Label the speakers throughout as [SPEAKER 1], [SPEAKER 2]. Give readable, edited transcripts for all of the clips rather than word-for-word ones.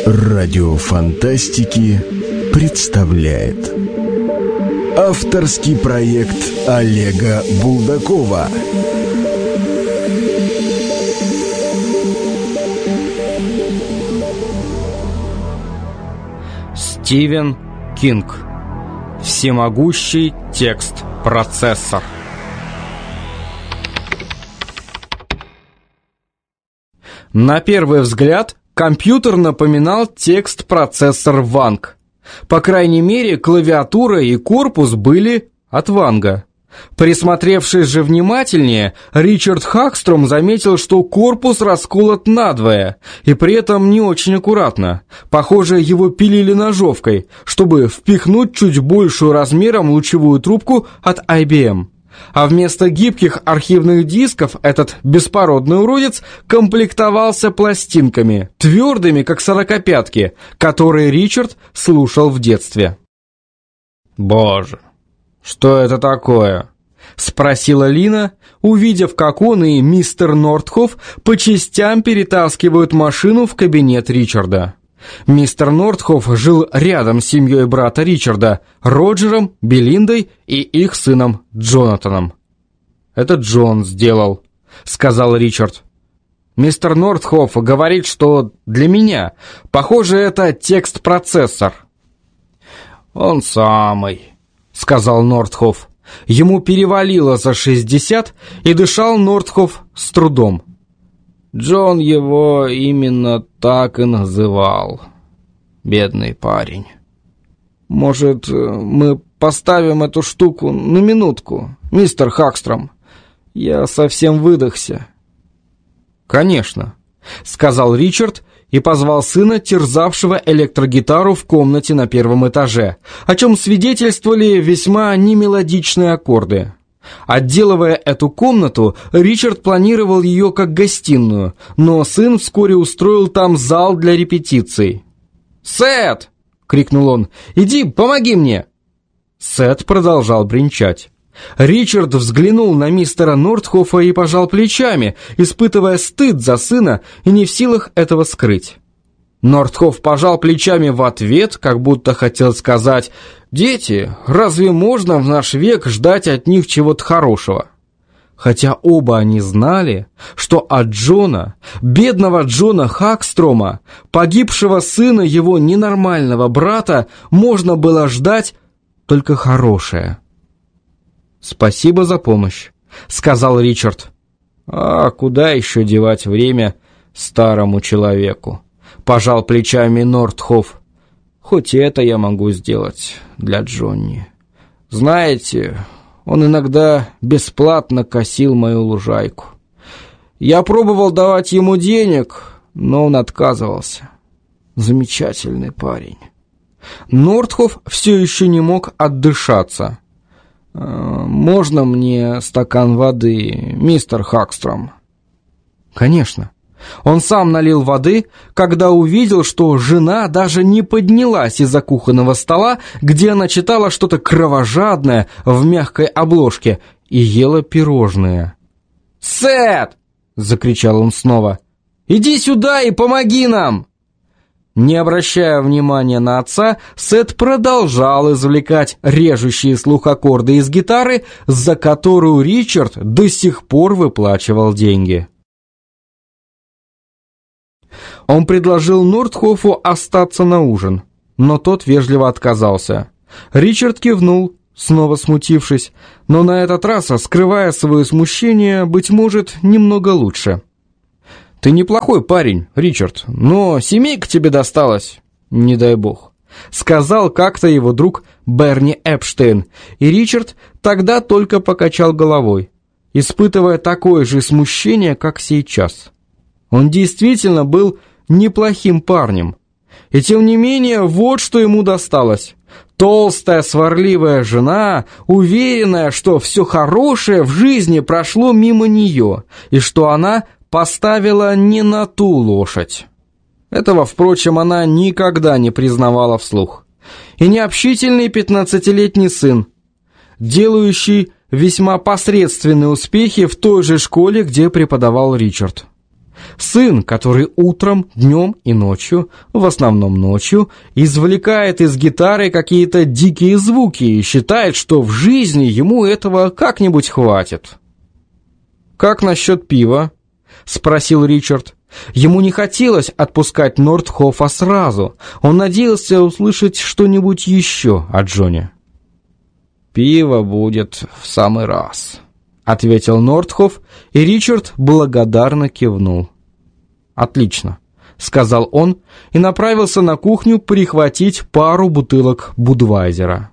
[SPEAKER 1] Радио Фантастики представляет авторский проект Олега Булдакова.
[SPEAKER 2] Стивен Кинг. Всемогущий текст-процессор. На первый взгляд, компьютер напоминал текст-процессор Ванг. По крайней мере, клавиатура и корпус были от Ванга. Присмотревшись же внимательнее, Ричард Хагстром заметил, что корпус расколот надвое, и при этом не очень аккуратно. Похоже, его пилили ножовкой, чтобы впихнуть чуть большую размером лучевую трубку от IBM. А вместо гибких архивных дисков этот беспородный уродец комплектовался пластинками, твердыми, как сорокопятки, которые Ричард слушал в детстве. «Боже, что это такое?» — спросила Лина, увидев, как он и мистер Нортхофф по частям перетаскивают машину в кабинет Ричарда. Мистер Нортхофф жил рядом с семьей брата Ричарда, Роджером, Белиндой и их сыном Джонатаном. «Это Джон сделал», — сказал Ричард. «Мистер Нортхофф говорит, что для меня. Похоже, это текст-процессор». «Он самый», — сказал Нортхофф. Ему перевалило за 60, и дышал Нортхофф с трудом. Джон его именно так и называл. Бедный парень. «Может, мы поставим эту штуку на минутку, мистер Хагстром? Я совсем выдохся». «Конечно», — сказал Ричард и позвал сына, терзавшего электрогитару в комнате на первом этаже, о чем свидетельствовали весьма немелодичные аккорды. Отделывая эту комнату, Ричард планировал ее как гостиную, но сын вскоре устроил там зал для репетиций. «Сет!» — крикнул он. «Иди, помоги мне!» Сет продолжал бренчать. Ричард взглянул на мистера Нортхоффа и пожал плечами, испытывая стыд за сына и не в силах этого скрыть. Нортхофф пожал плечами в ответ, как будто хотел сказать: «Дети, разве можно в наш век ждать от них чего-то хорошего?» Хотя оба они знали, что от Джона, бедного Джона Хагстрома, погибшего сына его ненормального брата, можно было ждать только хорошее. «Спасибо за помощь», — сказал Ричард. «А куда еще девать время старому человеку?» — пожал плечами Нортхофф. «Хоть это я могу сделать для Джонни. Знаете, он иногда бесплатно косил мою лужайку. Я пробовал давать ему денег, но он отказывался. Замечательный парень». Нортхофф все еще не мог отдышаться. «Можно мне стакан воды, мистер Хагстром?» «Конечно». Он сам налил воды, когда увидел, что жена даже не поднялась из-за кухонного стола, где она читала что-то кровожадное в мягкой обложке и ела пирожные. «Сет!» — закричал он снова. «Иди сюда и помоги нам!» Не обращая внимания на отца, Сет продолжал извлекать режущие слух аккорды из гитары, за которую Ричард до сих пор выплачивал деньги. Он предложил Нортхоффу остаться на ужин, но тот вежливо отказался. Ричард кивнул, снова смутившись, но на этот раз, скрывая свое смущение, быть может, немного лучше. «Ты неплохой парень, Ричард, но семейка тебе досталась, не дай бог», — сказал как-то его друг Берни Эпштейн, и Ричард тогда только покачал головой, испытывая такое же смущение, как сейчас. Он действительно был неплохим парнем. И тем не менее, вот что ему досталось. Толстая, сварливая жена, уверенная, что все хорошее в жизни прошло мимо нее, и что она поставила не на ту лошадь. Этого, впрочем, она никогда не признавала вслух. И необщительный 15-летний сын, делающий весьма посредственные успехи в той же школе, где преподавал Ричард. Сын, который утром, днем и ночью, в основном ночью, извлекает из гитары какие-то дикие звуки и считает, что в жизни ему этого как-нибудь хватит. «Как насчет пива?» — спросил Ричард. Ему не хотелось отпускать Нортхофа сразу. Он надеялся услышать что-нибудь еще от Джонни. «Пиво будет в самый раз», — ответил Нортхоф, и Ричард благодарно кивнул. «Отлично», — сказал он и направился на кухню прихватить пару бутылок Будвайзера.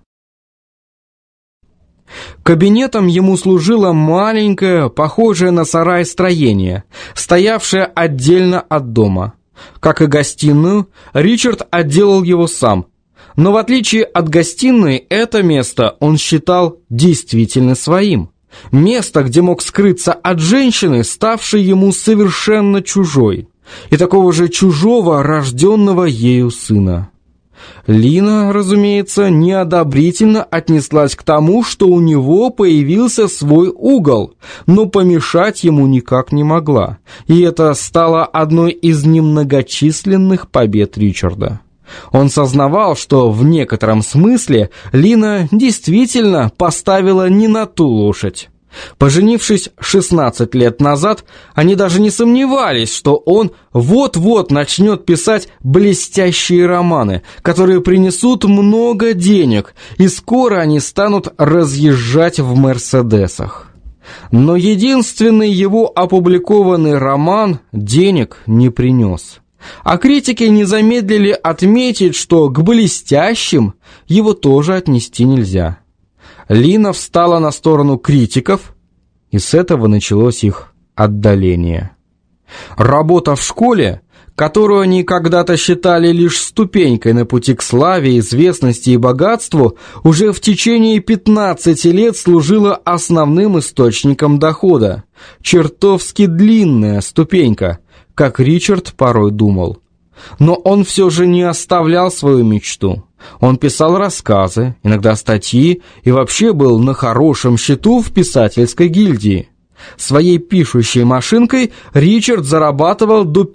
[SPEAKER 2] Кабинетом ему служило маленькое, похожее на сарай строение, стоявшее отдельно от дома. Как и гостиную, Ричард отделал его сам. Но в отличие от гостиной, это место он считал действительно своим. Место, где мог скрыться от женщины, ставшей ему совершенно чужой, и такого же чужого, рожденного ею сына. Лина, разумеется, неодобрительно отнеслась к тому, что у него появился свой угол, но помешать ему никак не могла, и это стало одной из немногочисленных побед Ричарда. Он сознавал, что в некотором смысле Лина действительно поставила не на ту лошадь. Поженившись 16 лет назад, они даже не сомневались, что он вот-вот начнет писать блестящие романы, которые принесут много денег, и скоро они станут разъезжать в «Мерседесах». Но единственный его опубликованный роман денег не принес. А критики не замедлили отметить, что к блестящим его тоже отнести нельзя. Лина встала на сторону критиков, и с этого началось их отдаление. Работа в школе, которую они когда-то считали лишь ступенькой на пути к славе, известности и богатству, уже в течение 15 лет служила основным источником дохода. Чертовски длинная ступенька, как Ричард порой думал. Но он все же не оставлял свою мечту. Он писал рассказы, иногда статьи, и вообще был на хорошем счету в писательской гильдии. Своей пишущей машинкой Ричард зарабатывал до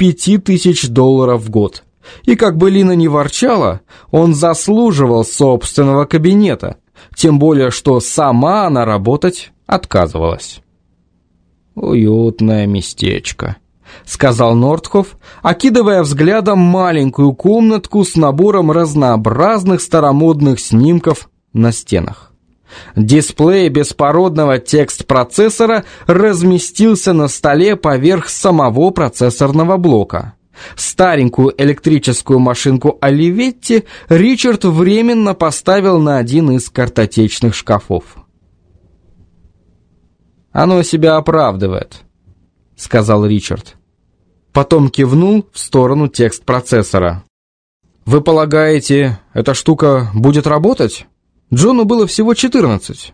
[SPEAKER 2] $5000 в год. И как бы Лина ни ворчала, он заслуживал собственного кабинета, тем более что сама она работать отказывалась. «Уютное местечко», — сказал Нортхоф, окидывая взглядом маленькую комнатку с набором разнообразных старомодных снимков на стенах. Дисплей беспородного текст-процессора разместился на столе поверх самого процессорного блока. Старенькую электрическую машинку Оливетти Ричард временно поставил на один из картотечных шкафов. «Оно себя оправдывает», — сказал Ричард. Потом кивнул в сторону текст-процессора. «Вы полагаете, эта штука будет работать? Джону было всего 14.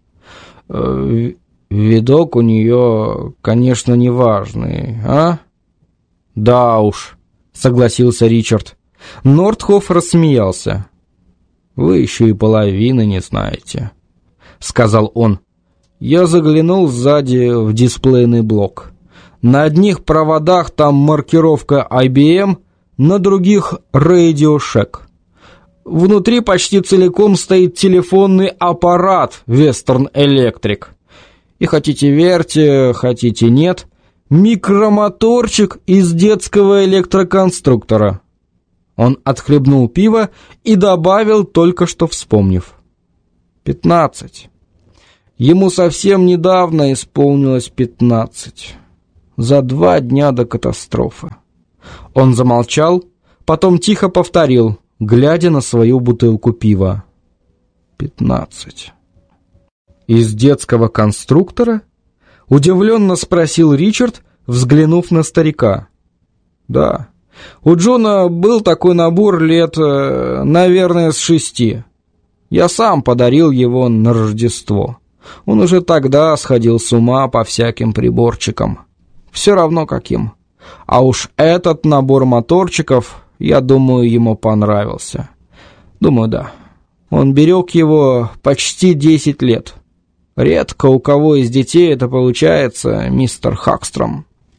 [SPEAKER 2] Видок у нее, конечно, неважный, а?» «Да уж», — согласился Ричард. Нортхоф рассмеялся. «Вы еще и половины не знаете», — сказал он. «Я заглянул сзади в дисплейный блок. На одних проводах там маркировка IBM, на других Radio Shack. Внутри почти целиком стоит телефонный аппарат Western Electric. И хотите верьте, хотите нет, микромоторчик из детского электроконструктора». Он отхлебнул пиво и добавил, только что вспомнив. 15. Ему совсем недавно исполнилось 15. За 2 дня до катастрофы. Он замолчал, потом тихо повторил, глядя на свою бутылку пива. 15. «Из детского конструктора?» — удивленно спросил Ричард, взглянув на старика. «Да. У Джона был такой набор лет, наверное, с 6. Я сам подарил его на Рождество. Он уже тогда сходил с ума по всяким приборчикам. Все равно каким. А уж этот набор моторчиков, я думаю, ему понравился. Думаю, да. Он берег его почти 10 лет. Редко у кого из детей это получается, мистер Хакстром».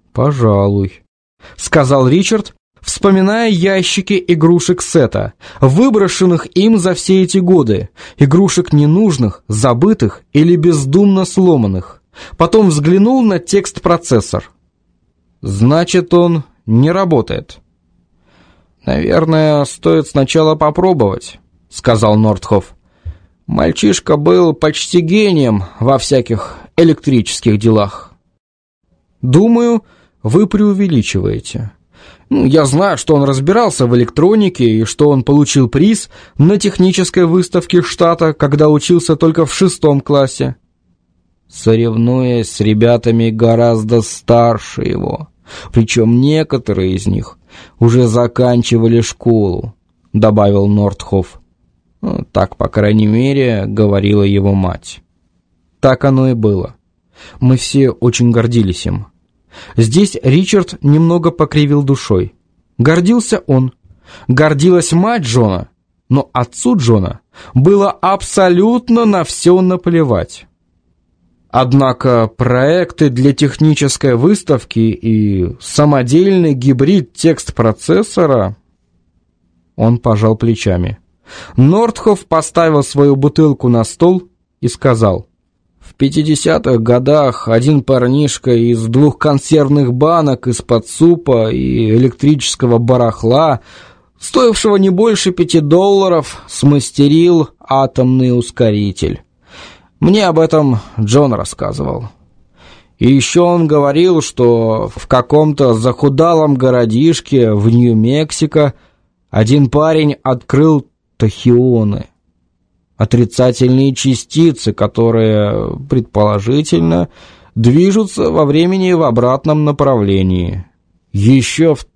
[SPEAKER 2] «Пожалуй», — сказал Ричард, вспоминая ящики игрушек Сета, выброшенных им за все эти годы, игрушек ненужных, забытых или бездумно сломанных. Потом взглянул на текст-процессор. «Значит, он не работает». «Наверное, стоит сначала попробовать», — сказал Нордхоф. «Мальчишка был почти гением во всяких электрических делах». «Думаю, вы преувеличиваете. Я знаю, что он разбирался в электронике и что он получил приз на технической выставке штата, когда учился только в 6 классе. Соревнуясь с ребятами гораздо старше его, причем некоторые из них уже заканчивали школу», — добавил Нордхоф. Так, по крайней мере, говорила его мать. Так оно и было. Мы все очень гордились им. Здесь Ричард немного покривил душой. Гордился он. Гордилась мать Джона, но отцу Джона было абсолютно на все наплевать. Однако проекты для технической выставки и самодельный гибрид текст-процессора... Он пожал плечами. Нордхоф поставил свою бутылку на стол и сказал: «В 50-х годах один парнишка из 2 консервных банок из-под супа и электрического барахла, стоившего не больше $5, смастерил атомный ускоритель. Мне об этом Джон рассказывал. И еще он говорил, что в каком-то захудалом городишке в Нью-Мексико один парень открыл тахионы, отрицательные частицы, которые, предположительно, движутся во времени в обратном направлении, еще в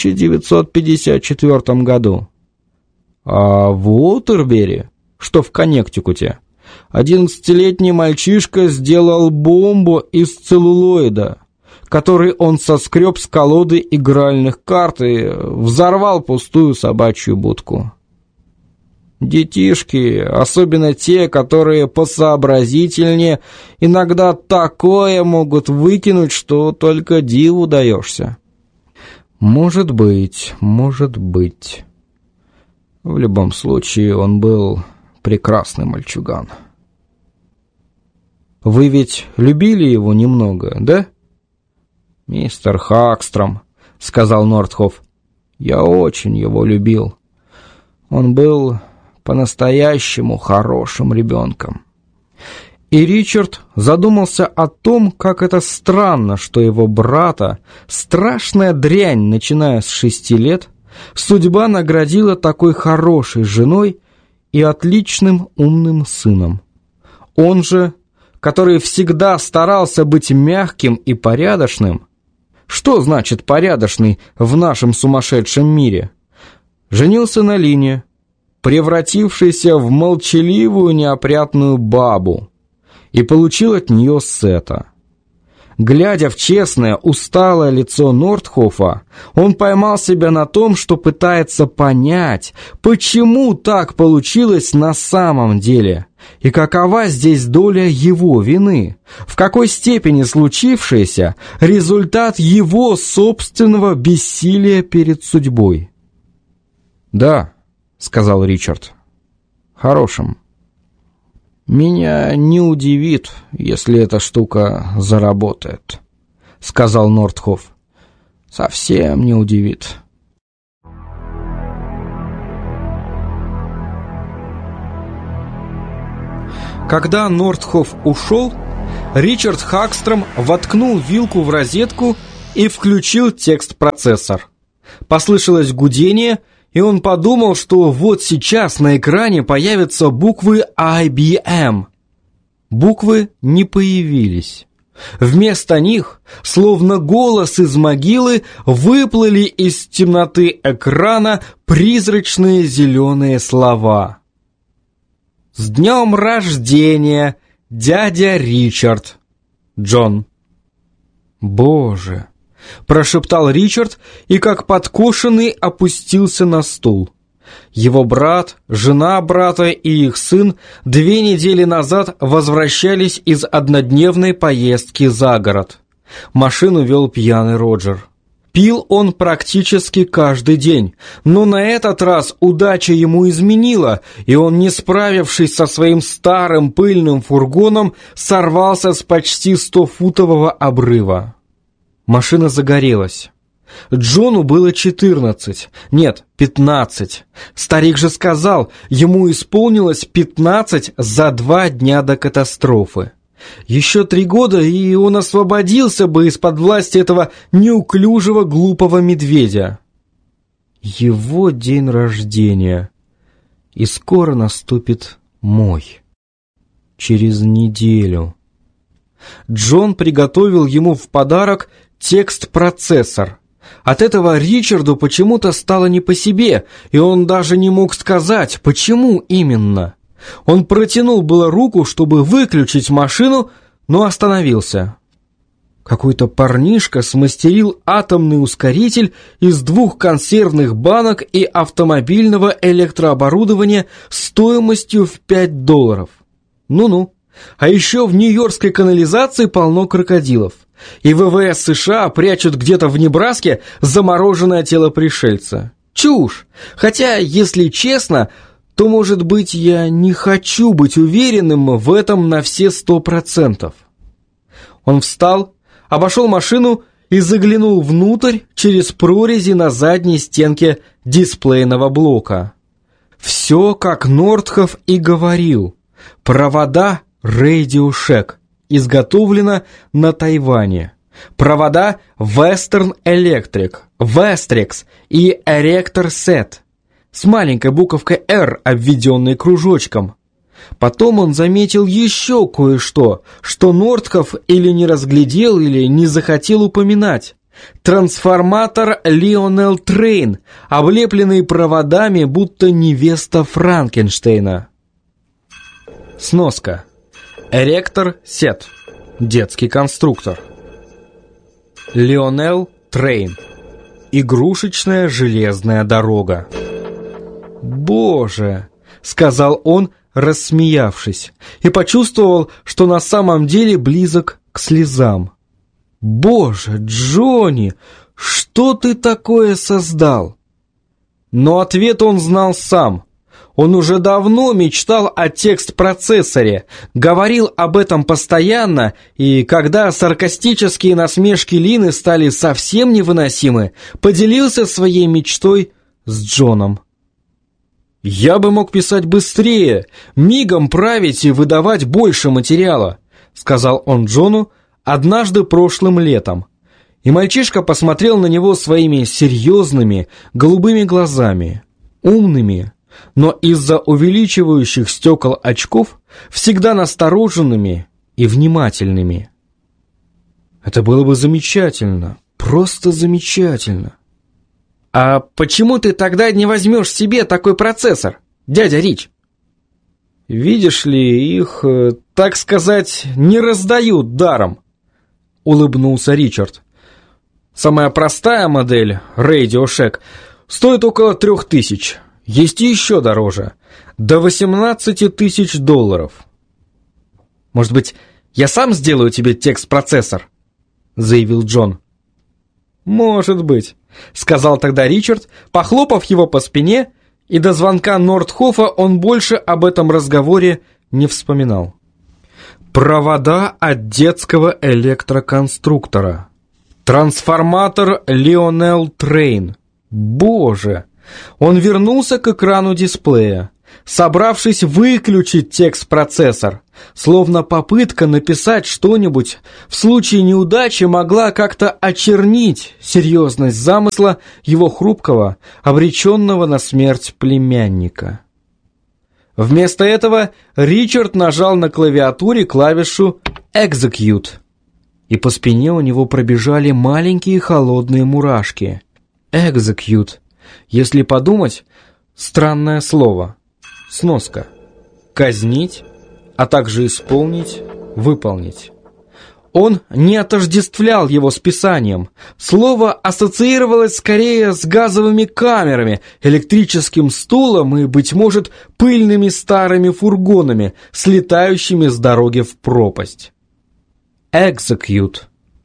[SPEAKER 2] 1954 году. А в Уотербери, что в Коннектикуте, 11-летний мальчишка сделал бомбу из целлулоида, который он соскреб с колоды игральных карт и взорвал пустую собачью будку. Детишки, особенно те, которые посообразительнее, иногда такое могут выкинуть, что только диву даешься». «Может быть. В любом случае, он был прекрасный мальчуган». «Вы ведь любили его немного, да?» «Мистер Хакстром», — сказал Нордхоф, — «я очень его любил. Он был по-настоящему хорошим ребенком». И Ричард задумался о том, как это странно, что его брата, страшная дрянь, начиная с 6 лет, судьба наградила такой хорошей женой и отличным умным сыном. Он же, который всегда старался быть мягким и порядочным. Что значит порядочный в нашем сумасшедшем мире? Женился на Лине, превратившейся в молчаливую неопрятную бабу, и получил от нее Сета. Глядя в честное, усталое лицо Нордхофа, он поймал себя на том, что пытается понять, почему так получилось на самом деле, и какова здесь доля его вины, в какой степени случившееся результат его собственного бессилия перед судьбой. «Да», — сказал Ричард, — «хорошим. Меня не удивит, если эта штука заработает», — сказал Нордхоф. «Совсем не удивит». Когда Нордхоф ушел, Ричард Хакстром воткнул вилку в розетку и включил текст-процессор. Послышалось гудение, и он подумал, что вот сейчас на экране появятся буквы IBM. Буквы не появились. Вместо них, словно голос из могилы, выплыли из темноты экрана призрачные зеленые слова. «С днем рождения, дядя Ричард! Джон». «Боже!» — прошептал Ричард и, как подкошенный, опустился на стул. Его брат, жена брата и их сын 2 недели назад возвращались из однодневной поездки за город. Машину вел пьяный Роджер. Пил он практически каждый день, но на этот раз удача ему изменила, и он, не справившись со своим старым пыльным фургоном, сорвался с почти 100-футового обрыва. Машина загорелась. Джону было 14, нет, 15. Старик же сказал, ему исполнилось 15 за 2 дня до катастрофы. Еще 3 года, и он освободился бы из-под власти этого неуклюжего глупого медведя. Его день рождения. И скоро наступит мой. Через неделю. Джон приготовил ему в подарок текст-процессор. От этого Ричарду почему-то стало не по себе, и он даже не мог сказать, почему именно. Он протянул было руку, чтобы выключить машину, но остановился. Какой-то парнишка смастерил атомный ускоритель из 2 консервных банок и автомобильного электрооборудования стоимостью в $5. Ну-ну. А еще в нью-йоркской канализации полно крокодилов. И ВВС США прячут где-то в Небраске замороженное тело пришельца. Чушь! Хотя, если честно, то, может быть, я не хочу быть уверенным в этом на все 100%. Он встал, обошел машину и заглянул внутрь через прорези на задней стенке дисплейного блока. Все, как Нордхоф и говорил. Провода Radio Shack, изготовлено на Тайване. Провода Western Electric, Vestrex и Erector Set с маленькой буковкой R, обведенной кружочком. Потом он заметил еще кое-что, что Нордхоф или не разглядел, или не захотел упоминать. Трансформатор Lionel Train, облепленный проводами, будто невеста Франкенштейна. Сноска. Erector Set. Детский конструктор. Lionel Train. Игрушечная железная дорога. «Боже!» — сказал он, рассмеявшись, и почувствовал, что на самом деле близок к слезам. «Боже, Джонни, что ты такое создал?» Но ответ он знал сам. Он уже давно мечтал о текст-процессоре, говорил об этом постоянно, и когда саркастические насмешки Лины стали совсем невыносимы, поделился своей мечтой с Джоном. «Я бы мог писать быстрее, мигом править и выдавать больше материала», сказал он Джону однажды прошлым летом. И мальчишка посмотрел на него своими серьезными голубыми глазами, умными, но из-за увеличивающих стекол очков всегда настороженными и внимательными. «Это было бы замечательно, просто замечательно». «А почему ты тогда не возьмешь себе такой процессор, дядя Рич?» «Видишь ли, их, так сказать, не раздают даром», — улыбнулся Ричард. «Самая простая модель, Radio Shack, стоит около $3000, есть и еще дороже, до $18 000. Может быть, я сам сделаю тебе текст-процессор?» — заявил Джон. «Может быть», — сказал тогда Ричард, похлопав его по спине, и до звонка Нордхофа он больше об этом разговоре не вспоминал. Провода от детского электроконструктора. Трансформатор Lionel Train. Боже! Он вернулся к экрану дисплея, собравшись выключить текст-процессор, словно попытка написать что-нибудь в случае неудачи могла как-то очернить серьезность замысла его хрупкого, обреченного на смерть племянника. Вместо этого Ричард нажал на клавиатуре клавишу «Execute», и по спине у него пробежали маленькие холодные мурашки. «Execute». Если подумать, странное слово. Сноска. Казнить, а также исполнить, выполнить. Он не отождествлял его с писанием. Слово ассоциировалось скорее с газовыми камерами, электрическим стулом и, быть может, пыльными старыми фургонами, слетающими с дороги в пропасть. Execute.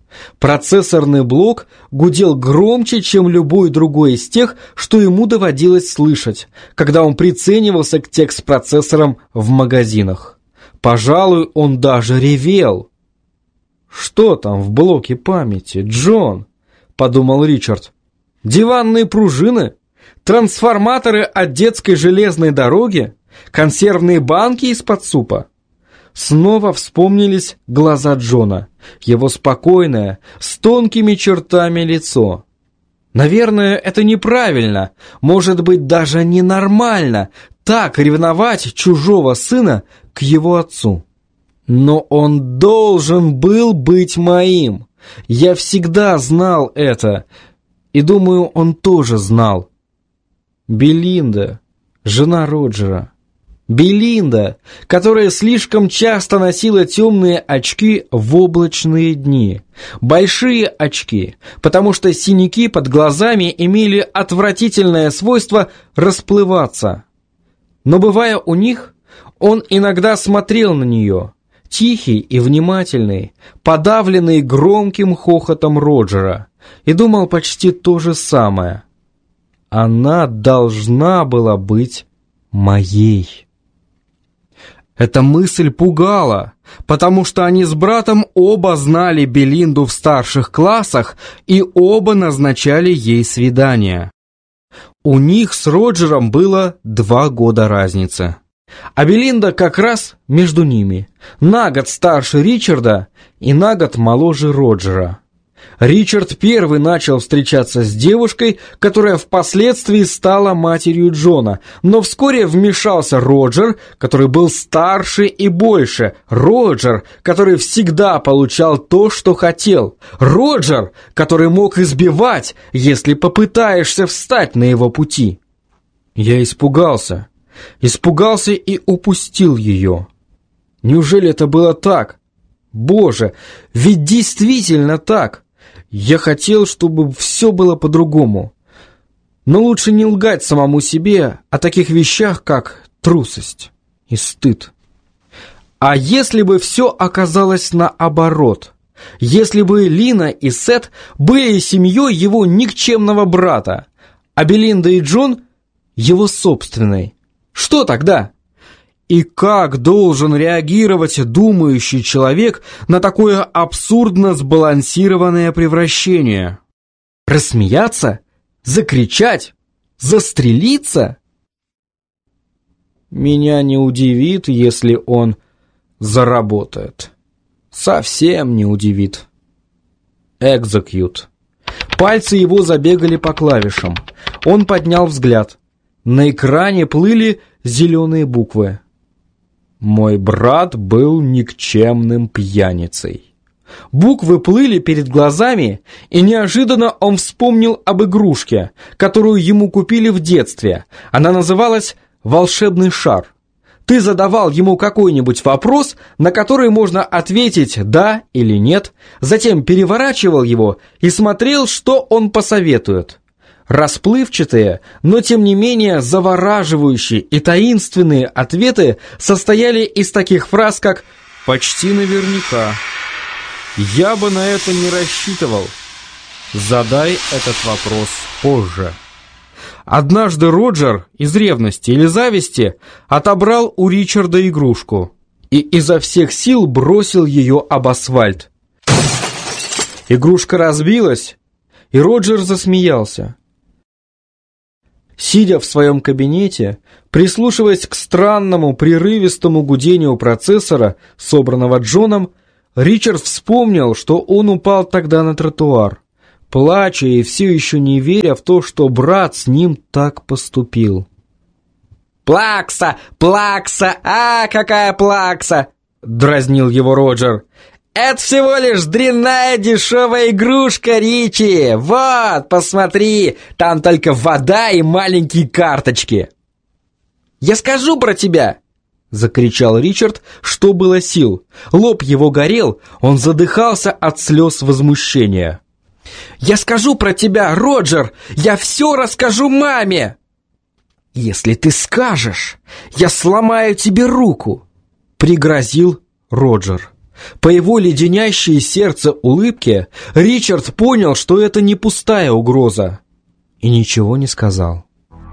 [SPEAKER 2] Процессорный блок гудел громче, чем любой другой из тех, что ему доводилось слышать, когда он приценивался к текст-процессорам в магазинах. Пожалуй, он даже ревел. «Что там в блоке памяти, Джон?» — подумал Ричард. «Диванные пружины? Трансформаторы от детской железной дороги? Консервные банки из-под супа?» Снова вспомнились глаза Джона, его спокойное, с тонкими чертами лицо. Наверное, это неправильно, может быть, даже ненормально, так ревновать чужого сына к его отцу. Но он должен был быть моим. Я всегда знал это, и думаю, он тоже знал. Белинда, жена Роджера. Белинда, которая слишком часто носила темные очки в облачные дни. Большие очки, потому что синяки под глазами имели отвратительное свойство расплываться. Но бывая у них, он иногда смотрел на нее, тихий и внимательный, подавленный громким хохотом Роджера, и думал почти то же самое. Она должна была быть моей. Эта мысль пугала, потому что они с братом оба знали Белинду в старших классах и оба назначали ей свидания. У них с Роджером было 2 года разницы. А Белинда как раз между ними, на год старше Ричарда и на год моложе Роджера. Ричард первый начал встречаться с девушкой, которая впоследствии стала матерью Джона, но вскоре вмешался Роджер, который был старше и больше, Роджер, который всегда получал то, что хотел, Роджер, который мог избивать, если попытаешься встать на его пути. Я испугался и упустил ее. Неужели это было так? Боже, ведь действительно так. Я хотел, чтобы все было по-другому. Но лучше не лгать самому себе о таких вещах, как трусость и стыд. А если бы все оказалось наоборот? Если бы Лина и Сет были семьей его никчемного брата, а Белинда и Джон его собственной, что тогда? И как должен реагировать думающий человек на такое абсурдно сбалансированное превращение? Рассмеяться? Закричать? Застрелиться? Меня не удивит, если он заработает. Совсем не удивит. Execute. Пальцы его забегали по клавишам. Он поднял взгляд. На экране плыли зеленые буквы. Мой брат был никчемным пьяницей. Буквы плыли перед глазами, и неожиданно он вспомнил об игрушке, которую ему купили в детстве. Она называлась «Волшебный шар». Ты задавал ему какой-нибудь вопрос, на который можно ответить «да» или «нет», затем переворачивал его и смотрел, что он посоветует. Расплывчатые, но тем не менее завораживающие и таинственные ответы состояли из таких фраз, как «почти наверняка», «я бы на это не рассчитывал», «задай этот вопрос позже». Однажды Роджер из ревности или зависти отобрал у Ричарда игрушку и изо всех сил бросил ее об асфальт. Игрушка разбилась, и Роджер засмеялся. Сидя в своем кабинете, прислушиваясь к странному прерывистому гудению процессора, собранного Джоном, Ричард вспомнил, что он упал тогда на тротуар, плача и все еще не веря в то, что брат с ним так поступил. «Плакса! Плакса! А, какая плакса!» — дразнил его Роджер. «Это всего лишь дрянная дешевая игрушка, Ричи! Вот, посмотри, там только вода и маленькие карточки!» «Я скажу про тебя!» — закричал Ричард, что было сил. Лоб его горел, он задыхался от слез возмущения. «Я скажу про тебя, Роджер! Я все расскажу маме!» «Если ты скажешь, я сломаю тебе руку!» — пригрозил Роджер. По его леденящей сердце улыбке Ричард понял, что это не пустая угроза, и ничего не сказал.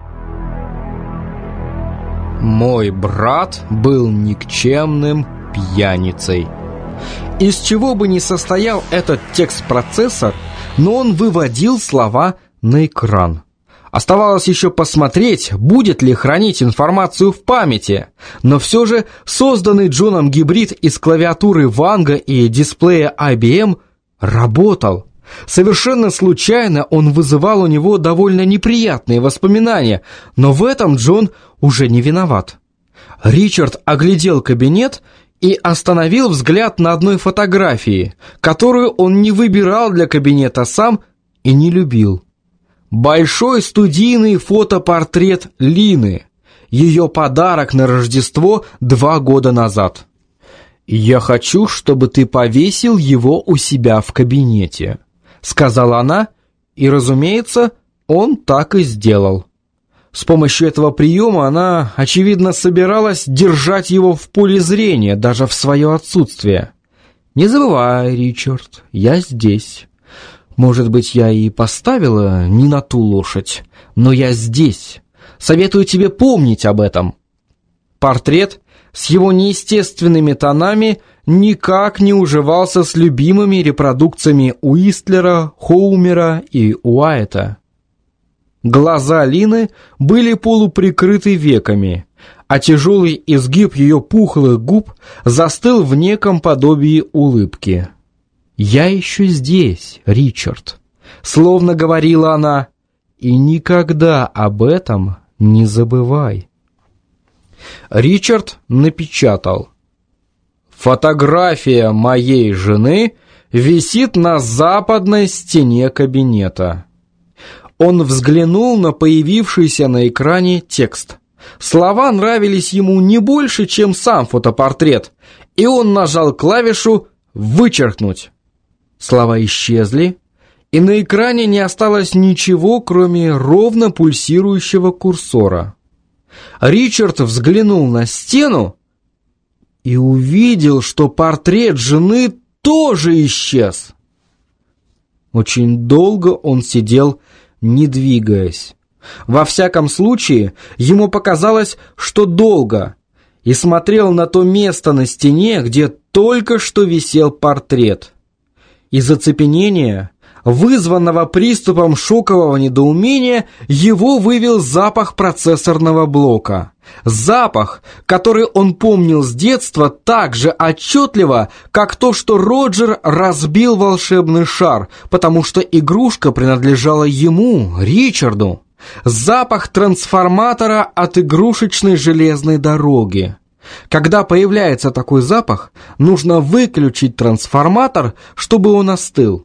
[SPEAKER 2] Мой брат был никчемным пьяницей. Из чего бы ни состоял этот текст-процессор, но он выводил слова на экран. Оставалось еще посмотреть, будет ли хранить информацию в памяти, но все же созданный Джоном гибрид из клавиатуры Ванга и дисплея IBM работал. Совершенно случайно он вызывал у него довольно неприятные воспоминания, но в этом Джон уже не виноват. Ричард оглядел кабинет и остановил взгляд на одной фотографии, которую он не выбирал для кабинета сам и не любил. Большой студийный фотопортрет Лины, ее подарок на Рождество 2 года назад. «Я хочу, чтобы ты повесил его у себя в кабинете», — сказала она, и, разумеется, он так и сделал. С помощью этого приема она, очевидно, собиралась держать его в поле зрения даже в свое отсутствие. «Не забывай, Ричард, я здесь. Может быть, я и поставила не на ту лошадь, но я здесь. Советую тебе помнить об этом». Портрет с его неестественными тонами никак не уживался с любимыми репродукциями Уистлера, Хоумера и Уайта. Глаза Лины были полуприкрыты веками, а тяжелый изгиб ее пухлых губ застыл в неком подобии улыбки. «Я еще здесь, Ричард», — словно говорила она, — «и никогда об этом не забывай». Ричард напечатал: «Фотография моей жены висит на западной стене кабинета». Он взглянул на появившийся на экране текст. Слова нравились ему не больше, чем сам фотопортрет, и он нажал клавишу «Вычеркнуть». Слова исчезли, и на экране не осталось ничего, кроме ровно пульсирующего курсора. Ричард взглянул на стену и увидел, что портрет жены тоже исчез. Очень долго он сидел, не двигаясь. Во всяком случае, ему показалось, что долго, и смотрел на то место на стене, где только что висел портрет. Из оцепенения, вызванного приступом шокового недоумения, его вывел запах процессорного блока. Запах, который он помнил с детства так же отчетливо, как то, что Роджер разбил волшебный шар, потому что игрушка принадлежала ему, Ричарду. Запах трансформатора от игрушечной железной дороги. Когда появляется такой запах, нужно выключить трансформатор, чтобы он остыл.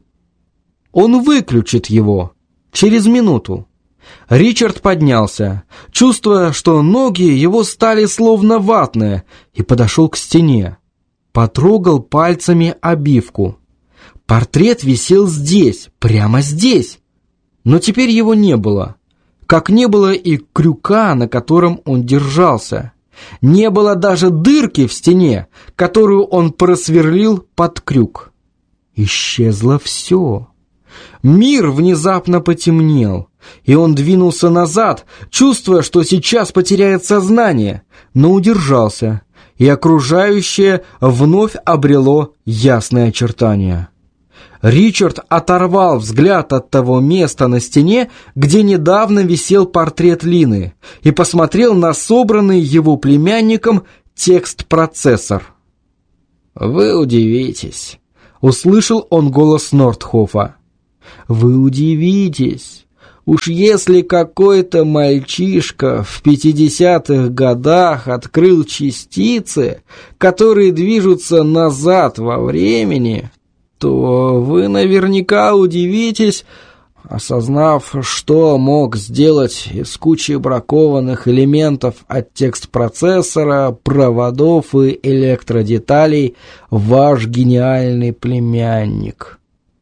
[SPEAKER 2] Он выключит его через минуту. Ричард поднялся, чувствуя, что ноги его стали словно ватные, и подошел к стене. Потрогал пальцами обивку. Портрет висел здесь, прямо здесь. Но теперь его не было. Как не было и крюка, на котором он держался. Не было даже дырки в стене, которую он просверлил под крюк. Исчезло все. Мир внезапно потемнел, и он двинулся назад, чувствуя, что сейчас потеряет сознание, но удержался, и окружающее вновь обрело ясные очертания. Ричард оторвал взгляд от того места на стене, где недавно висел портрет Лины, и посмотрел на собранный его племянником текст-процессор. «Вы удивитесь», — услышал он голос Нортхофа. «Вы удивитесь. Уж если какой-то мальчишка в 50-х годах открыл частицы, которые движутся назад во времени, то вы наверняка удивитесь, осознав, что мог сделать из кучи бракованных элементов от текст-процессора, проводов и электродеталей ваш гениальный племянник.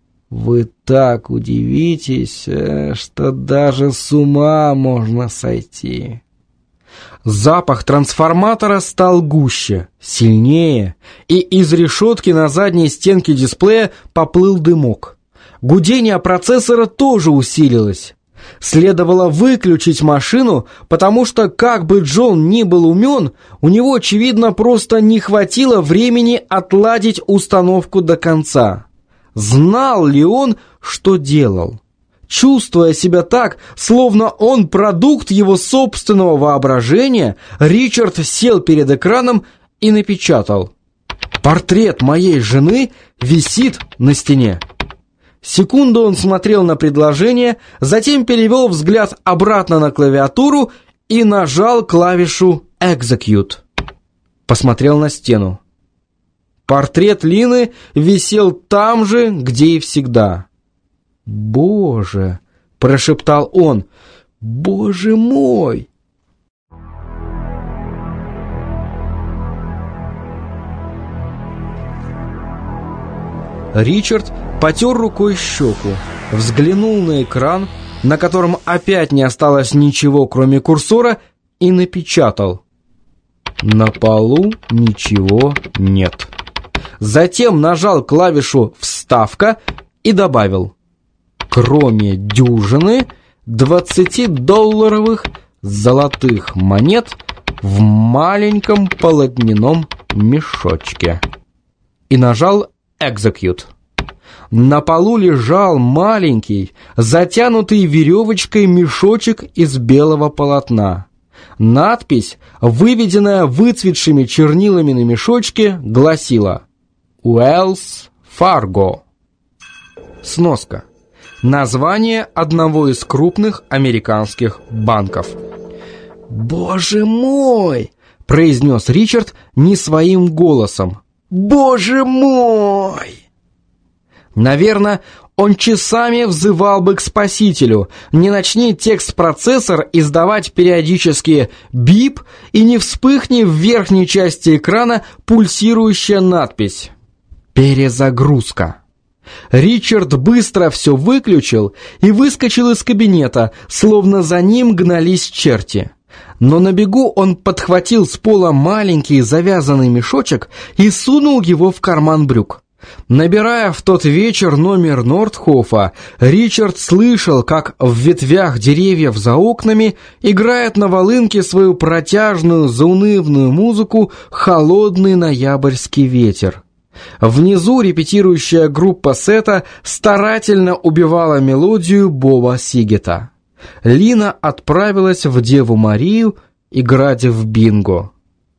[SPEAKER 2] Вы так удивитесь, что даже с ума можно сойти. Запах трансформатора стал гуще, сильнее, и из решетки на задней стенке дисплея поплыл дымок. Гудение процессора тоже усилилось. Следовало выключить машину, потому что, как бы Джон ни был умен, у него, очевидно, просто не хватило времени отладить установку до конца. Знал ли он, что делал? Чувствуя себя так, словно он продукт его собственного воображения, Ричард сел перед экраном и напечатал: «Портрет моей жены висит на стене». Секунду он смотрел на предложение, затем перевел взгляд обратно на клавиатуру и нажал клавишу «Execute». Посмотрел на стену. Портрет Лины висел там же, где и всегда. «Боже!» — прошептал он. «Боже мой!» Ричард потер рукой щеку, взглянул на экран, на котором опять не осталось ничего, кроме курсора, и напечатал: «На полу ничего нет». Затем нажал клавишу «Вставка» и добавил: «Кроме дюжины 20-долларовых золотых монет в маленьком полотняном мешочке». И нажал «Execute». На полу лежал маленький, затянутый веревочкой мешочек из белого полотна. Надпись, выведенная выцветшими чернилами на мешочке, гласила: «Уэллс Фарго». Сноска. Название одного из крупных американских банков. «Боже мой!» — произнес Ричард не своим голосом. «Боже мой!» Наверное, он часами взывал бы к спасителю, не начни текст-процессор издавать периодические бип и не вспыхни в верхней части экрана пульсирующая надпись «Перезагрузка». Ричард быстро все выключил и выскочил из кабинета, словно за ним гнались черти. Но на бегу он подхватил с пола маленький завязанный мешочек и сунул его в карман брюк. Набирая в тот вечер номер Нортхофа, Ричард слышал, как в ветвях деревьев за окнами играет на волынке свою протяжную заунывную музыку холодный ноябрьский ветер. Внизу репетирующая группа Сета старательно убивала мелодию Боба Сигета. Лина отправилась в Деву Марию играть в бинго.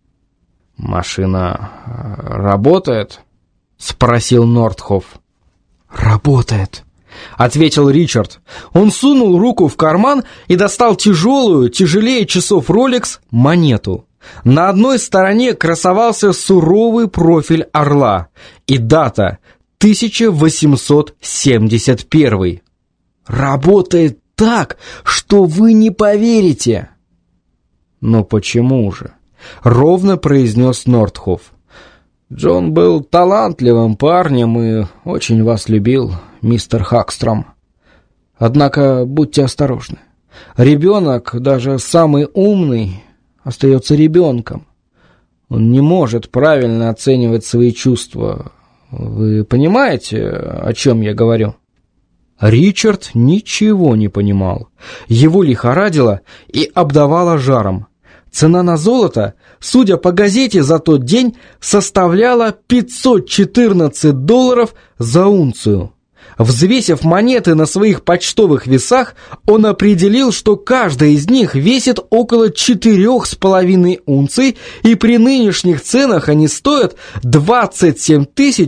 [SPEAKER 2] «Машина работает?» — спросил Нортхоф. «Работает», — ответил Ричард. Он сунул руку в карман и достал тяжелую, тяжелее часов Rolex, монету. На одной стороне красовался суровый профиль орла и дата 1871. «Работает так, что вы не поверите». «Но почему же?» — ровно произнес Нортхоф. «Джон был талантливым парнем и очень вас любил, мистер Хакстром. Однако будьте осторожны. Ребенок, даже самый умный, остается ребенком. Он не может правильно оценивать свои чувства. Вы понимаете, о чем я говорю?» Ричард ничего не понимал. Его лихорадило и обдавало жаром. Цена на золото, судя по газете за тот день, составляла $514 за унцию. Взвесив монеты на своих почтовых весах, он определил, что каждая из них весит около 4,5 унций, и при нынешних ценах они стоят $27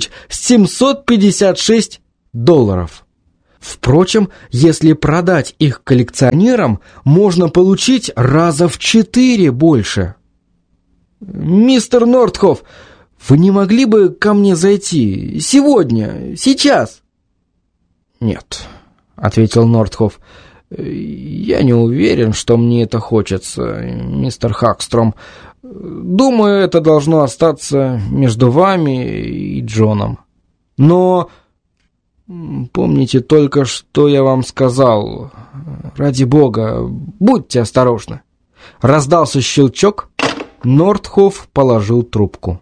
[SPEAKER 2] 756. Впрочем, если продать их коллекционерам, можно получить раза в 4 больше. «Мистер Нортхоф, вы не могли бы ко мне зайти? Сегодня? Сейчас?» «Нет», — ответил Нортхоф. «Я не уверен, что мне это хочется, мистер Хакстром. Думаю, это должно остаться между вами и Джоном. Но помните только, что я вам сказал. Ради бога, будьте осторожны. Раздался щелчок. Нордхоф положил трубку.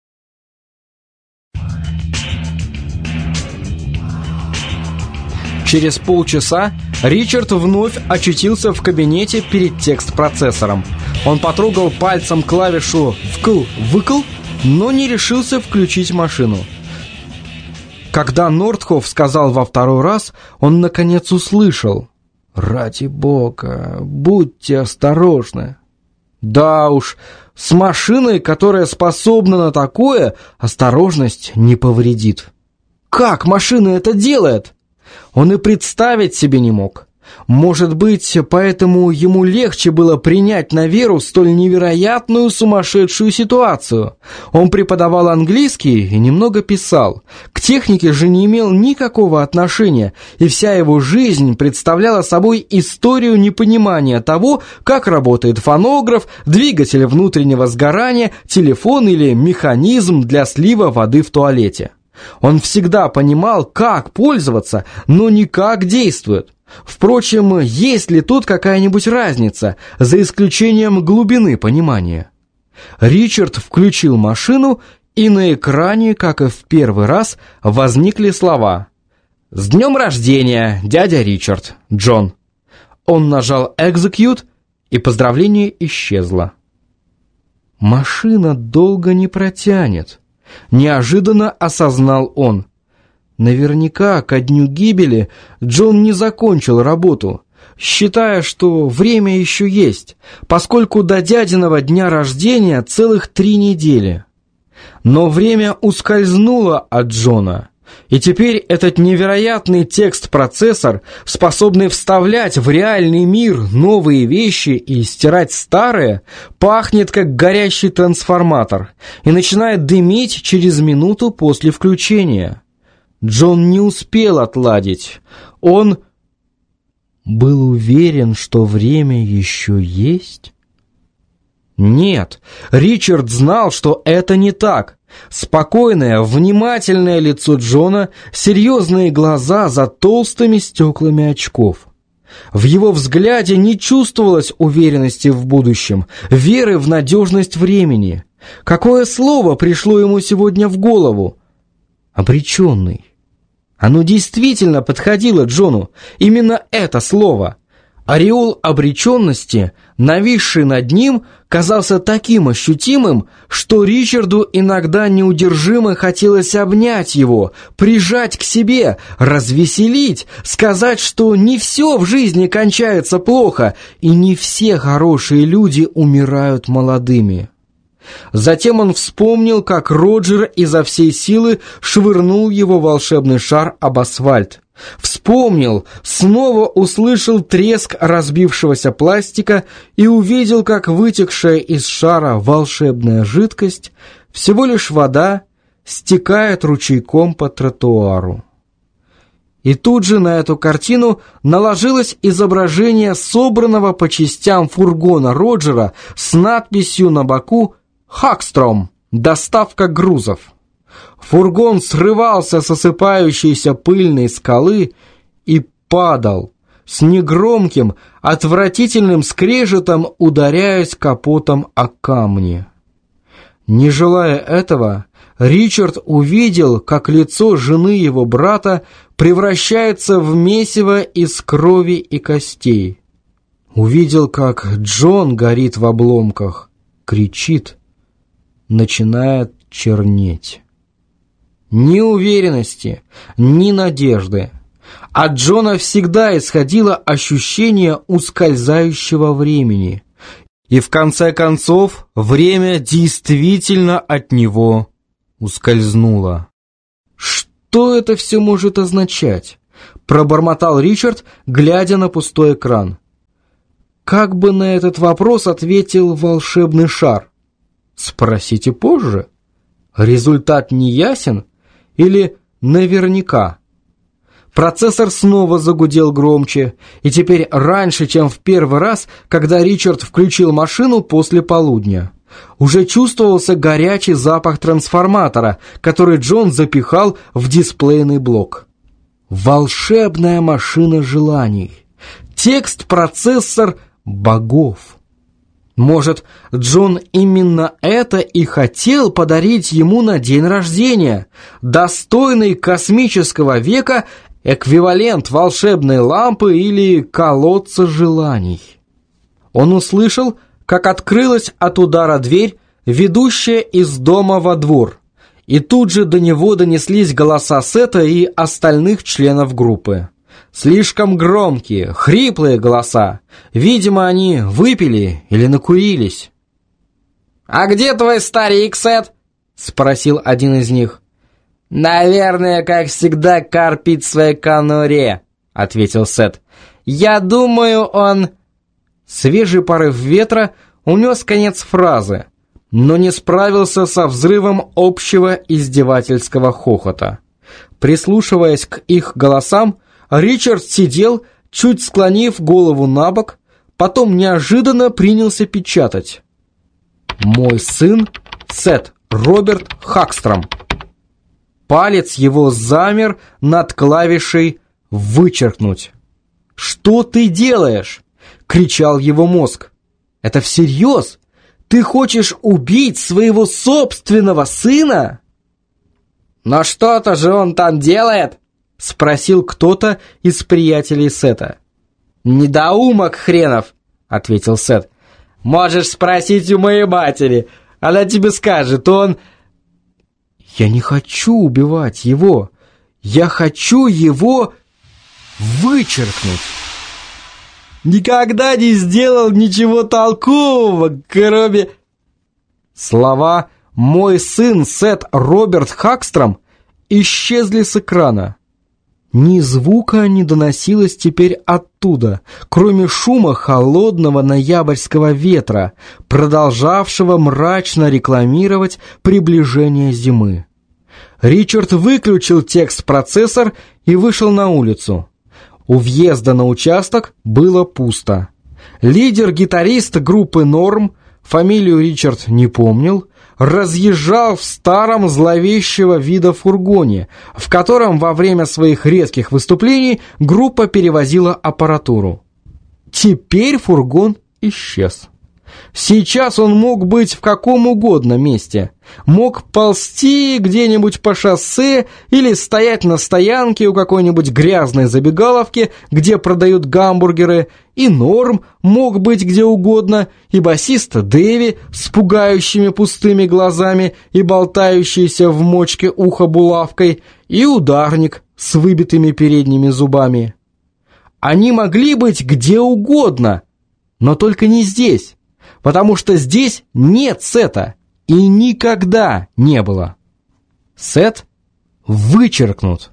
[SPEAKER 2] Через полчаса Ричард вновь очутился в кабинете перед текст-процессором. Он потрогал пальцем клавишу «вкл-выкл», но не решился включить машину. Когда Нордхоф сказал во второй раз, он наконец услышал: «Ради бога, будьте осторожны». Да уж, с машиной, которая способна на такое, осторожность не повредит. Как машина это делает? Он и представить себе не мог. Может быть, поэтому ему легче было принять на веру столь невероятную сумасшедшую ситуацию. Он преподавал английский и немного писал. К технике же не имел никакого отношения, и вся его жизнь представляла собой историю непонимания того, как работает фонограф, двигатель внутреннего сгорания, телефон или механизм для слива воды в туалете. Он всегда понимал, как пользоваться, но не как действует. Впрочем, есть ли тут какая-нибудь разница, за исключением глубины понимания? Ричард включил машину, и на экране, как и в первый раз, возникли слова: «С днем рождения, дядя Ричард, Джон». Он нажал «Execute», и поздравление исчезло. Машина долго не протянет. Неожиданно осознал он. Наверняка ко дню гибели Джон не закончил работу, считая, что время еще есть, поскольку до дядиного дня рождения целых 3 недели. Но время ускользнуло от Джона, и теперь этот невероятный текст-процессор, способный вставлять в реальный мир новые вещи и стирать старые, пахнет как горящий трансформатор и начинает дымить через минуту после включения. Джон не успел отладить. Он был уверен, что время еще есть. Нет, Ричард знал, что это не так. Спокойное, внимательное лицо Джона, серьезные глаза за толстыми стеклами очков. В его взгляде не чувствовалось уверенности в будущем, веры в надежность времени. Какое слово пришло ему сегодня в голову? Обреченный. Оно действительно подходило Джону, именно это слово. Ореол обреченности, нависший над ним, казался таким ощутимым, что Ричарду иногда неудержимо хотелось обнять его, прижать к себе, развеселить, сказать, что не все в жизни кончается плохо, и не все хорошие люди умирают молодыми. Затем он вспомнил, как Роджер изо всей силы швырнул его волшебный шар об асфальт. Вспомнил, снова услышал треск разбившегося пластика и увидел, как вытекшая из шара волшебная жидкость, всего лишь вода, стекает ручейком по тротуару. И тут же на эту картину наложилось изображение собранного по частям фургона Роджера с надписью на боку «Хакстром. Доставка грузов». Фургон срывался с осыпающейся пыльной скалы и падал, с негромким, отвратительным скрежетом ударяясь капотом о камни. Не желая этого, Ричард увидел, как лицо жены его брата превращается в месиво из крови и костей. Увидел, как Джон горит в обломках, кричит, начинает чернеть. Ни уверенности, ни надежды. От Джона всегда исходило ощущение ускользающего времени. И в конце концов, время действительно от него ускользнуло. «Что это все может означать?» – пробормотал Ричард, глядя на пустой экран. Как бы на этот вопрос ответил волшебный шар? Спросите позже. Результат не ясен? Или наверняка? Процессор снова загудел громче, и теперь раньше, чем в первый раз, когда Ричард включил машину после полудня. Уже чувствовался горячий запах трансформатора, который Джон запихал в дисплейный блок. Волшебная машина желаний. Текст-процессор богов. Может, Джон именно это и хотел подарить ему на день рождения, достойный космического века эквивалент волшебной лампы или колодца желаний. Он услышал, как открылась от удара дверь, ведущая из дома во двор, и тут же до него донеслись голоса Сета и остальных членов группы. Слишком громкие, хриплые голоса. Видимо, они выпили или накурились. «А где твой старик, Сет?» — спросил один из них. «Наверное, как всегда, корпит в своей конуре», — ответил Сет. «Я думаю, он...» Свежий порыв ветра унес конец фразы, но не справился со взрывом общего издевательского хохота. Прислушиваясь к их голосам, Ричард сидел, чуть склонив голову набок, потом неожиданно принялся печатать. «Мой сын Сет Роберт Хакстром». Палец его замер над клавишей «Вычеркнуть». «Что ты делаешь?» — кричал его мозг. «Это всерьез? Ты хочешь убить своего собственного сына?» «Но что-то же он там делает!» — спросил кто-то из приятелей Сета. «Недоумок хренов!» — ответил Сет. «Можешь спросить у моей матери, она тебе скажет, он...» «Я не хочу убивать его, я хочу его вычеркнуть!» «Никогда не сделал ничего толкового, кроме...» Слова «Мой сын Сет Роберт Хакстром» исчезли с экрана. Ни звука не доносилось теперь оттуда, кроме шума холодного ноябрьского ветра, продолжавшего мрачно рекламировать приближение зимы. Ричард выключил текст-процессор и вышел на улицу. У въезда на участок было пусто. Лидер-гитарист группы «Норм», фамилию Ричард не помнил, разъезжал в старом зловещего вида фургоне, в котором во время своих редких выступлений группа перевозила аппаратуру. Теперь фургон исчез. Сейчас он мог быть в каком угодно месте. Мог ползти где-нибудь по шоссе или стоять на стоянке у какой-нибудь грязной забегаловки, где продают гамбургеры, и Норм мог быть где угодно, и басист Дэви с пугающими пустыми глазами и болтающейся в мочке уха булавкой, и ударник с выбитыми передними зубами. Они могли быть где угодно, но только не здесь. Потому что здесь нет Сета и никогда не было. Сет вычеркнут.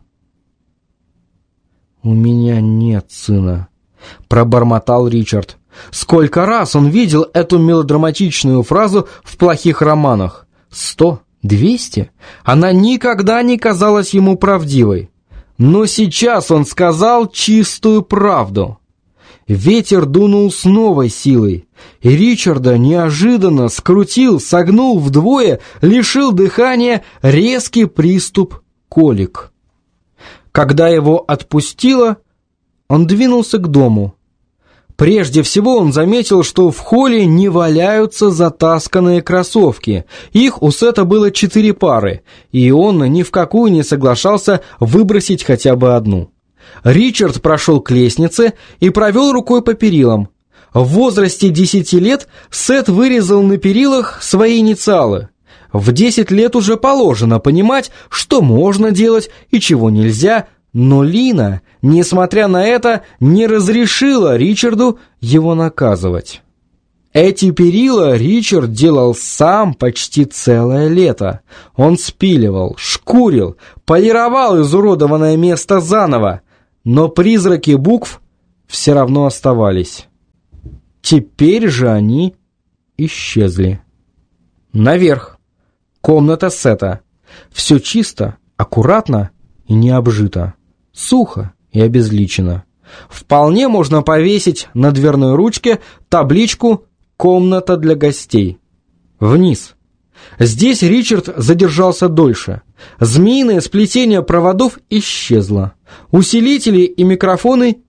[SPEAKER 2] «У меня нет сына», — пробормотал Ричард. Сколько раз он видел эту мелодраматичную фразу в плохих романах? 100, 200? Она никогда не казалась ему правдивой. Но сейчас он сказал чистую правду. Ветер дунул с новой силой, и Ричарда неожиданно скрутил, согнул вдвое, лишил дыхания резкий приступ колик. Когда его отпустило, он двинулся к дому. Прежде всего он заметил, что в холле не валяются затасканные кроссовки. Их у Сета было 4 пары, и он ни в какую не соглашался выбросить хотя бы одну. Ричард прошел к лестнице и провел рукой по перилам. В возрасте 10 лет Сет вырезал на перилах свои инициалы. В 10 лет уже положено понимать, что можно делать и чего нельзя, но Лина, несмотря на это, не разрешила Ричарду его наказывать. Эти перила Ричард делал сам почти целое лето. Он спиливал, шкурил, полировал изуродованное место заново, но призраки букв все равно оставались. Теперь же они исчезли. Наверх. Комната Сета. Все чисто, аккуратно и не обжито. Сухо и обезличено. Вполне можно повесить на дверной ручке табличку «Комната для гостей». Вниз. Здесь Ричард задержался дольше. Змеиное сплетение проводов исчезло. Усилители и микрофоны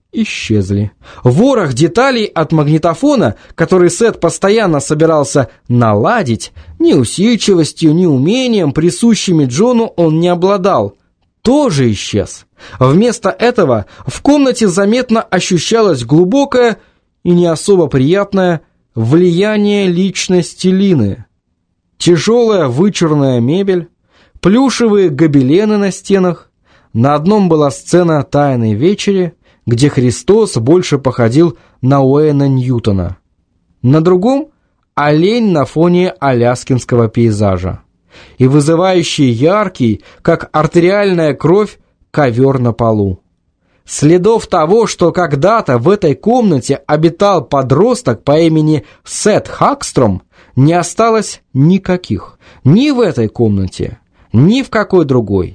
[SPEAKER 2] исчезли. Ворох деталей от магнитофона, который Сет постоянно собирался наладить, ни усидчивостью, ни умением, присущими Джону, он не обладал, тоже исчез. Вместо этого в комнате заметно ощущалось глубокое и не особо приятное влияние личности Лины. Тяжелая вычурная мебель, плюшевые гобелены на стенах. На одном была сцена «Тайной вечери», где Христос больше походил на Уэйна Ньютона. На другом – олень на фоне аляскинского пейзажа. И вызывающий яркий, как артериальная кровь, ковер на полу. Следов того, что когда-то в этой комнате обитал подросток по имени Сет Хакстром, не осталось никаких. Ни в этой комнате, ни в какой другой.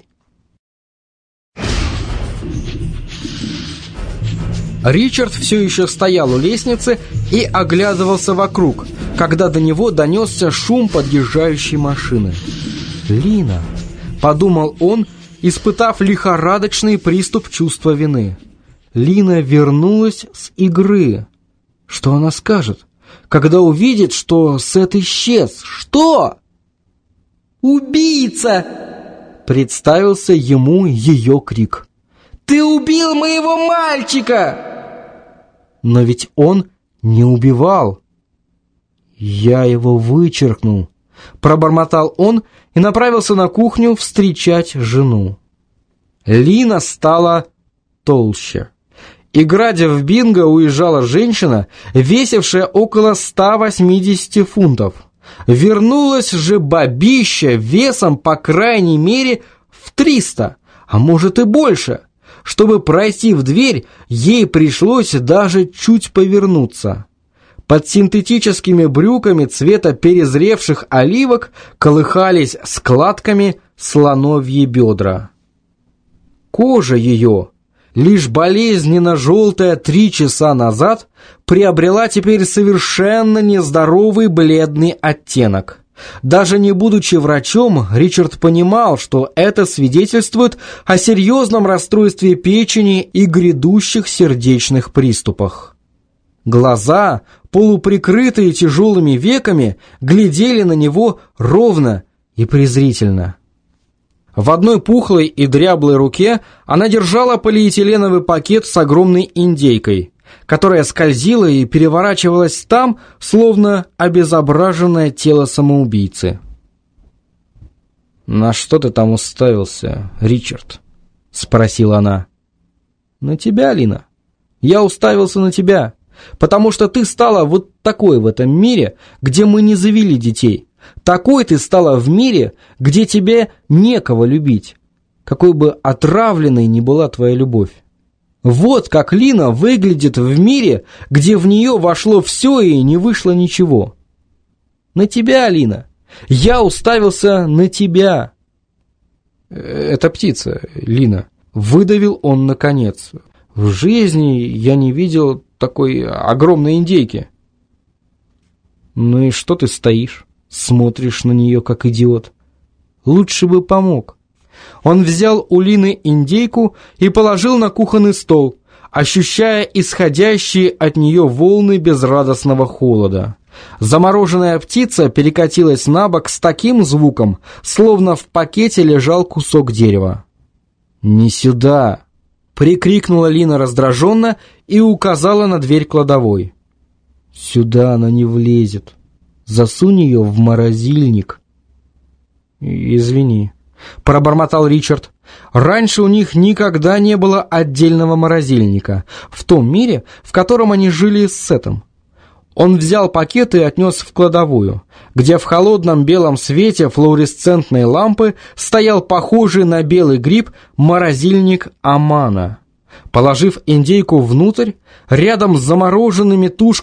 [SPEAKER 2] Ричард все еще стоял у лестницы и оглядывался вокруг, когда до него донесся шум подъезжающей машины. «Лина», — подумал он, испытав лихорадочный приступ чувства вины. Лина вернулась с игры. Что она скажет, когда увидит, что Сет исчез? Что? «Убийца!» — представился ему ее крик. «Ты убил моего мальчика!» Но ведь он не убивал. «Я его вычеркнул», — пробормотал он и направился на кухню встречать жену. Лина стала толще. Играя в бинго, уезжала женщина, весившая около 180 фунтов. Вернулась же бабища весом, по крайней мере, в 300, а может и больше. Чтобы пройти в дверь, ей пришлось даже чуть повернуться. Под синтетическими брюками цвета перезревших оливок колыхались складками слоновьи бедра. Кожа ее, лишь болезненно желтая 3 часа назад, приобрела теперь совершенно нездоровый бледный оттенок. Даже не будучи врачом, Ричард понимал, что это свидетельствует о серьезном расстройстве печени и грядущих сердечных приступах. Глаза, полуприкрытые тяжелыми веками, глядели на него ровно и презрительно. В одной пухлой и дряблой руке она держала полиэтиленовый пакет с огромной индейкой, которая скользила и переворачивалась там, словно обезображенное тело самоубийцы. «На что ты там уставился, Ричард?» — спросила она. «На тебя, Лина. Я уставился на тебя, потому что ты стала вот такой в этом мире, где мы не завели детей. Такой ты стала в мире, где тебе некого любить, какой бы отравленной ни была твоя любовь. Вот как Лина выглядит в мире, где в нее вошло все и не вышло ничего. На тебя, Лина. Я уставился на тебя». «Это птица, Лина», — выдавил он наконец. «В жизни я не видел такой огромной индейки». «Ну и что ты стоишь? Смотришь на нее, как идиот. Лучше бы помог». Он взял у Лины индейку и положил на кухонный стол, ощущая исходящие от нее волны безрадостного холода. Замороженная птица перекатилась на бок с таким звуком, словно в пакете лежал кусок дерева. «Не сюда!» — прикрикнула Лина раздраженно и указала на дверь кладовой. «Сюда она не влезет. Засунь ее в морозильник». «Извини», — пробормотал Ричард. Раньше у них никогда не было отдельного морозильника в том мире, в котором они жили с Сетом. Он взял пакет и отнес в кладовую, где в холодном белом свете флуоресцентной лампы стоял похожий на белый гриб морозильник Амана. Положив индейку внутрь, рядом с замороженными тушками